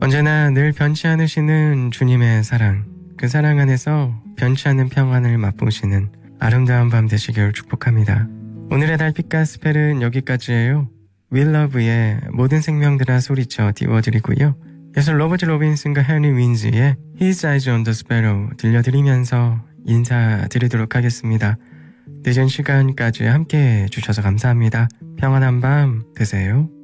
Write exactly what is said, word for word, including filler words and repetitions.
언제나 늘 변치 않으시는 주님의 사랑, 그 사랑 안에서 변치 않는 평안을 맛보시는 아름다운 밤 되시길 축복합니다. 오늘의 달빛 가스펠은 여기까지예요. 윌러브의 모든 생명들아 소리쳐 띄워드리고요. 예술 로버트 로빈슨과 헨리 윈즈의 His Eyes on the Sparrow 들려드리면서 인사드리도록 하겠습니다. 늦은 시간까지 함께해 주셔서 감사합니다. 평안한 밤 되세요.